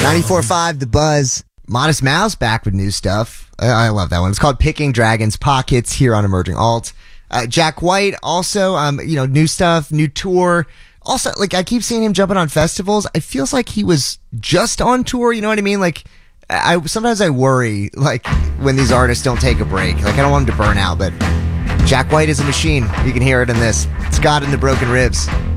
94.5 The Buzz. Modest Mouse back with new stuff. I love that one. It's called Picking Dragons Pockets here on Emerging Alt. Jack White also, new stuff, new tour. Also, I keep seeing him jumping on festivals. It feels like he was just on tour. You know what I mean? Sometimes I worry, when these artists don't take a break. I don't want him to burn out, but Jack White is a machine. You can hear it in this. Scott and the Broken Ribs.